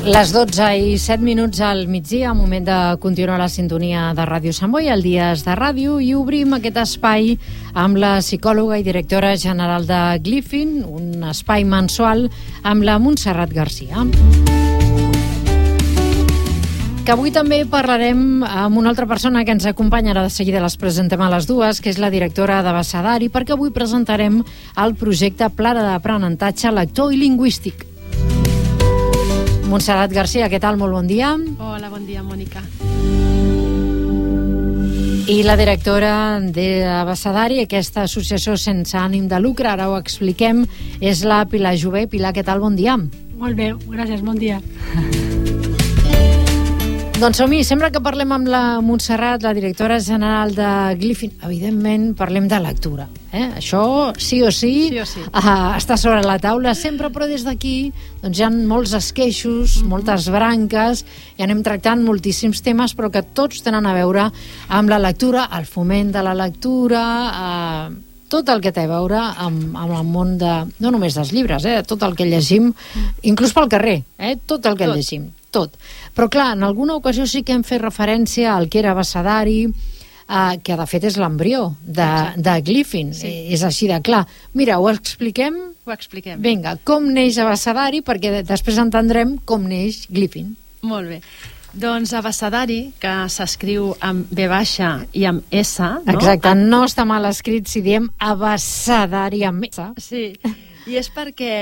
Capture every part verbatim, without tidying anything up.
Les dotze i set minuts al migdia, moment de continuar la sintonia de Ràdio Sant Boi, el Dies de Ràdio, i obrim aquest espai amb la psicòloga i directora general de Glyphine, un espai mensual amb la Montserrat Garcia. Que avui també parlarem amb una altra persona que ens acompanya, ara de seguida les presentem a les dues, que és la directora de Abecedari, perquè avui presentarem el projecte Pla d'Aprenentatge Lector i Lingüístic. Montserrat Garcia, què tal? Molt bon dia. Hola, bon dia, Mònica. I la directora d'Abecedari, aquesta associació sense ànim de lucre, ara ho expliquem, és la Pilar Jové. Pilar, què tal? Bon dia. Molt bé, gràcies, bon dia. Doncs som-hi, sempre que parlem amb la Montserrat, la directora general de Glyphine, evidentment parlem de lectura. Eh? Això, sí o sí, sí, o sí. Uh, està sobre la taula sempre, però des d'aquí doncs, hi ha molts esqueixos, mm-hmm. moltes branques, i anem tractant moltíssims temes, però que tots tenen a veure amb la lectura, el foment de la lectura, uh, tot el que té a veure amb, amb el món de, no només dels llibres, eh, tot el que llegim, inclús pel carrer, eh, tot el que tot. llegim. Tot. Però clar, en alguna ocasió sí que hem fet referència al que era Abecedari, eh, que de fet és l'embrió de, de Glyphine. Sí. Eh, és així de clar. Mira, ho expliquem? Ho expliquem. Vinga, com neix Abecedari, perquè després entendrem com neix Glyphine. Molt bé. Doncs Abecedari, que s'escriu amb B baixa i amb S, no? Exacte, no està mal escrit si diem Abecedari amb S. Sí, i és perquè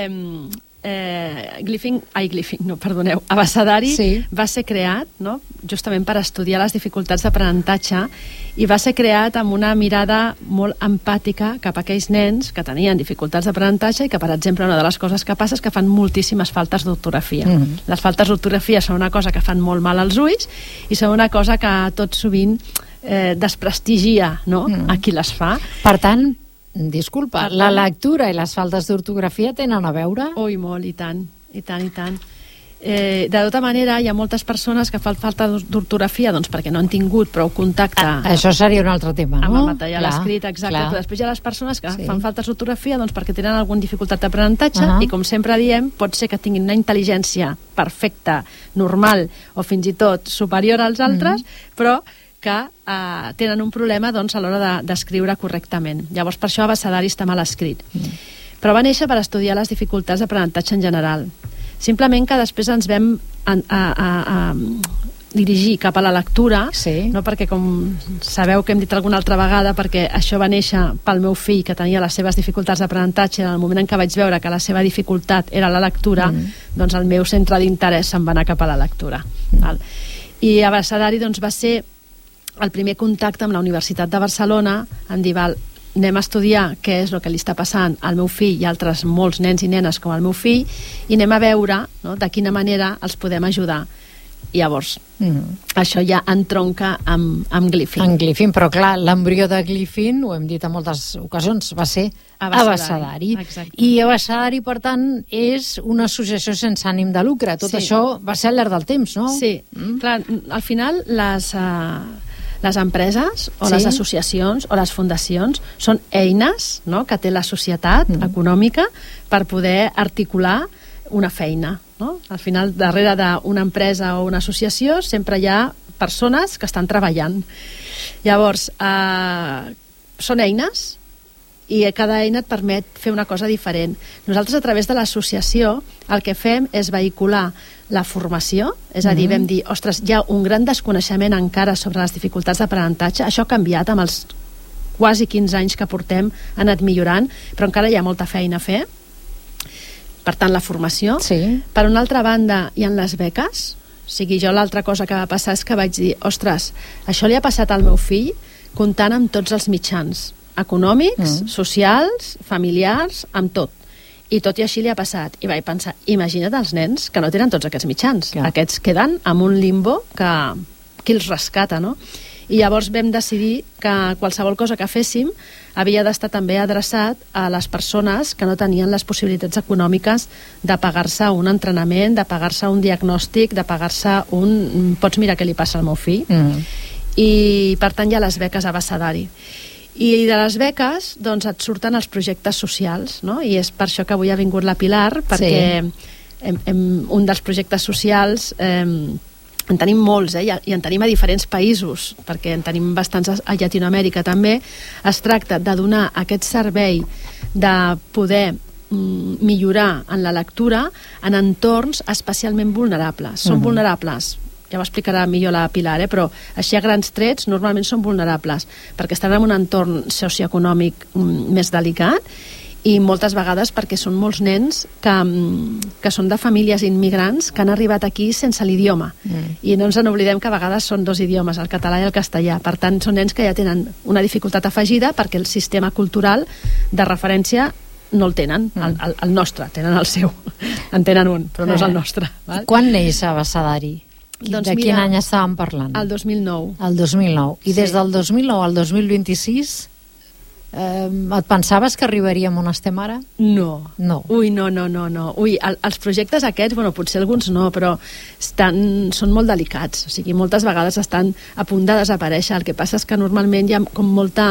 eh, Glyphine, ai, Glyphine, no, perdoneu, Abecedari sí. va ser creat, no?, justament per estudiar les dificultats d'aprenentatge, i va ser creat amb una mirada molt empàtica cap a aquells nens que tenien dificultats d'aprenentatge i que, per exemple, una de les coses que passa és que fan moltíssimes faltes d'ortografia. Mm-hmm. Les faltes d'ortografia són una cosa que fan molt mal als ulls i són una cosa que tot sovint eh, desprestigia, no?, mm. a qui les fa. Per tant, disculpa, la lectura i les faltes d'ortografia tenen a veure? Ui, molt, i tant, i tant, i tant. Eh, de tota manera, hi ha moltes persones que fan falta d'ortografia doncs perquè no han tingut prou contacte. Ah, això seria un altre tema, no? Amb el material escrit, exacte. Clar. Però després hi ha les persones que sí. fan faltes d'ortografia doncs perquè tenen alguna dificultat d'aprenentatge uh-huh. i, com sempre diem, pot ser que tinguin una intel·ligència perfecta, normal o fins i tot superior als altres, uh-huh. però que eh, tenen un problema doncs, a l'hora d'escriure de, correctament. Llavors, per això Abecedari està mal escrit. Uh-huh. Però va néixer per estudiar les dificultats d'aprenentatge en general. Simplement que després ens vam a, a, a, a dirigir cap a la lectura, sí. no? Perquè, com sabeu que hem dit alguna altra vegada, perquè això va néixer pel meu fill, que tenia les seves dificultats d'aprenentatge, en el moment en què vaig veure que la seva dificultat era la lectura, mm. doncs el meu centre d'interès se'n va anar cap a la lectura. Mm. Val? I Abecedari doncs, va ser el primer contacte amb la Universitat de Barcelona, en dir, val, anem a estudiar què és el que li està passant al meu fill i altres molts nens i nenes com el meu fill, i anem a veure, no?, de quina manera els podem ajudar. I llavors, mm. això ja entronca amb, amb Glyphine. Amb Glyphine, però clar, l'embrió de Glyphine, ho hem dit en moltes ocasions, va ser Abecedari. I Abecedari, per tant, és una associació sense ànim de lucre. Tot sí. això va ser al llarg del temps, no? Sí, mm. clar, al final les... Uh... les empreses o sí. les associacions o les fundacions són eines, no?, que té la societat mm. econòmica per poder articular una feina, no? Al final, darrere d'una empresa o una associació sempre hi ha persones que estan treballant. Llavors, eh, són eines i cada eina et permet fer una cosa diferent. Nosaltres, a través de l'associació, el que fem és vehicular la formació, és a dir, mm-hmm. vam dir, ostres, hi ha un gran desconeixement encara sobre les dificultats d'aprenentatge. Això ha canviat amb els quasi quinze anys que portem, ha anat millorant, però encara hi ha molta feina a fer. Per tant, la formació. Sí. Per una altra banda, hi ha les beques. O sigui, jo l'altra cosa que va passar és que vaig dir, ostres, això li ha passat al meu fill comptant amb tots els mitjans econòmics, mm. socials, familiars, amb tot. I tot i així li ha passat. I vaig pensar, imagina't els nens que no tenen tots aquests mitjans. Clar. Aquests queden amb un limbo que qui els rescata, no? I llavors vam decidir que qualsevol cosa que féssim havia d'estar també adreçat a les persones que no tenien les possibilitats econòmiques de pagar-se un entrenament, de pagar-se un diagnòstic, de pagar-se un... Pots mirar què li passa al meu fill? Mm. I, per tant, hi ha les beques Abecedari. I de les beques, doncs, et surten els projectes socials, no? I és per això que avui ha vingut la Pilar, perquè sí. hem, hem, un dels projectes socials... Eh, en tenim molts, eh? I en tenim a diferents països, perquè en tenim bastants a Llatinoamèrica també. Es tracta de donar aquest servei de poder mm, millorar en la lectura en entorns especialment vulnerables. Són uh-huh. vulnerables, ja ho explicarà millor la Pilar, eh? Però així a grans trets normalment són vulnerables, perquè estan en un entorn socioeconòmic mm, més delicat, i moltes vegades perquè són molts nens que, que són de famílies immigrants que han arribat aquí sense l'idioma. Mm. I no ens en oblidem que a vegades són dos idiomes, el català i el castellà. Per tant, són nens que ja tenen una dificultat afegida perquè el sistema cultural de referència no el tenen, mm. el, el, el nostre, tenen el seu. En tenen un, però no és el nostre. Val? Quan neix Abecedari? Doncs de quin mira, any estàvem parlant? El dos mil nou. El dos mil nou. I sí. Des del dos mil nou al dos mil vint-i-sis... Eh, et pensaves que arribaríem on estem ara? No. No. Ui, no, no, no, no. Ui, el, els projectes aquests, bueno, potser alguns no, però estan, són molt delicats. O sigui, moltes vegades estan a punt de desaparèixer. El que passa és que normalment hi ha com molta...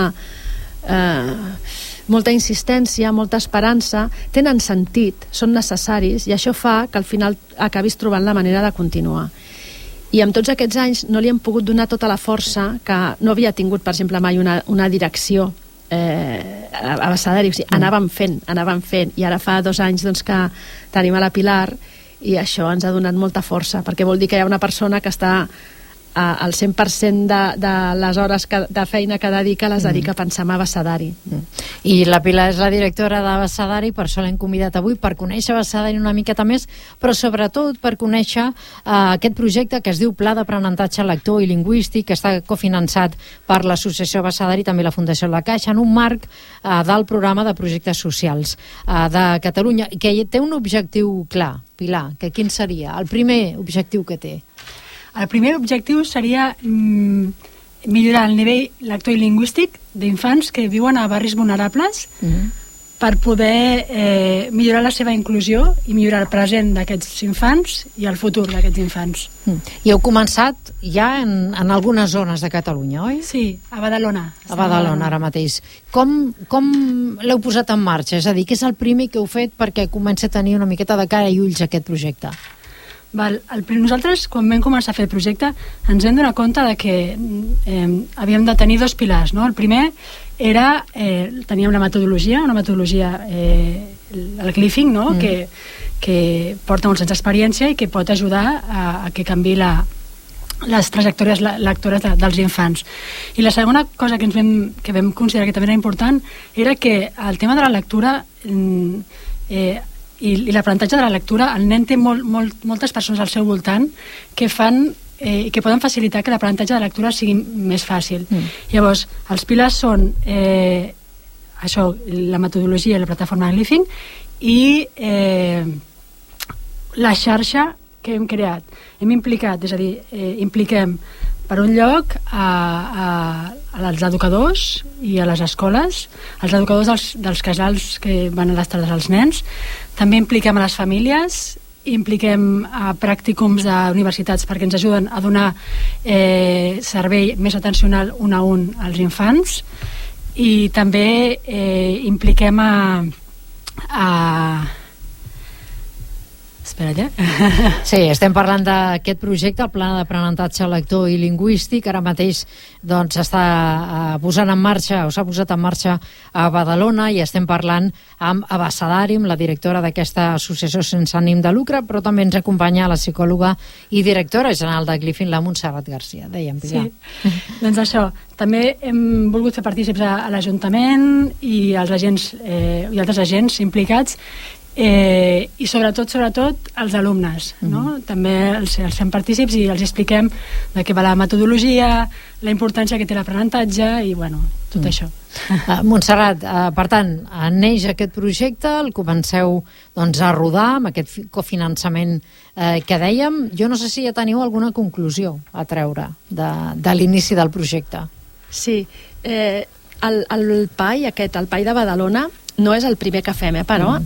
Eh, molta insistència, molta esperança, tenen sentit, són necessaris, i això fa que al final acabis trobant la manera de continuar. I amb tots aquests anys no li hem pogut donar tota la força que no havia tingut, per exemple, mai una, una direcció eh, Abecedari, o sigui, mm. anàvem fent, anàvem fent, i ara fa dos anys doncs, que tenim a la Pilar, i això ens ha donat molta força, perquè vol dir que hi ha una persona que està al cent per cent de, de les hores que, de feina que dedica les dedica a pensar en Abecedari. Mm. I la Pilar és la directora d'Abecedari, per això l'hem convidat avui, per conèixer Abecedari una miqueta més, però sobretot per conèixer uh, aquest projecte que es diu Pla d'Aprenentatge Lector i Lingüístic, que està cofinançat per l'Associació Abecedari i també la Fundació La Caixa, en un marc uh, del programa de projectes socials uh, de Catalunya, que té un objectiu clar. Pilar, que quin seria? El primer objectiu que té? El primer objectiu seria mm, millorar el nivell lector i lingüístic d'infants que viuen a barris vulnerables mm. per poder eh, millorar la seva inclusió i millorar el present d'aquests infants i el futur d'aquests infants. Mm. I heu començat ja en, en algunes zones de Catalunya, oi? Sí, a Badalona. A Badalona, ara mateix. Com, com l'heu posat en marxa? És a dir, què és el primer que heu fet perquè comenci a tenir una miqueta de cara i ulls aquest projecte? Val, el, nosaltres, quan vam començar a fer el projecte, ens vam donar compte de que eh, havíem de tenir dos pilars, no? El primer era, eh, teníem la metodologia, una metodologia, eh, el Glyphing, no? Mm. que, que porta molts anys d'experiència i que pot ajudar a, a que canvi la, les trajectòries lectores de, dels infants. I la segona cosa que, ens vam, que vam considerar que també era important era que el tema de la lectura... Eh, i, i l'aprenentatge de la lectura, el nen té molt, molt, moltes persones al seu voltant que fan eh, que poden facilitar que l'aprenentatge de la lectura sigui més fàcil. Mm. Llavors, els pilars són eh, això, la metodologia i la plataforma de Glyphing i eh, la xarxa que hem creat. Hem implicat, és a dir, eh, impliquem per un lloc a, a, als educadors i a les escoles, als educadors dels, dels casals que van a les tardes als nens, també impliquem a les famílies, impliquem a pràcticums d'universitats perquè ens ajuden a donar eh, servei més atencional un a un als infants, i també eh, impliquem a, a Espera't, eh? Sí, estem parlant d'aquest projecte, el Pla d'Aprenentatge Lector i Lingüístic. Ara mateix doncs, està uh, posant en marxa, o s'ha posat en marxa a Badalona, i estem parlant amb Abecedari, la directora d'aquesta associació sense ànim de lucre, però també ens acompanya la psicòloga i directora general de Glyphing, la Montserrat Garcia. Dèiem, Pilar. Sí, doncs això. També hem volgut fer partícips a, a l'Ajuntament i als agents eh, i altres agents implicats, Eh, i sobretot, sobretot els alumnes, mm-hmm. no? També els, els fem partícips i els expliquem de què va la metodologia, la importància que té l'aprenentatge i bueno, tot mm. això. Uh, Montserrat, uh, per tant, neix aquest projecte, el comenceu doncs, a rodar amb aquest cofinançament uh, que dèiem. Jo no sé si ja teniu alguna conclusió a treure de, de l'inici del projecte. Sí, eh, el, el P A I aquest, el P A I de Badalona, no és el primer que fem, eh, però mm.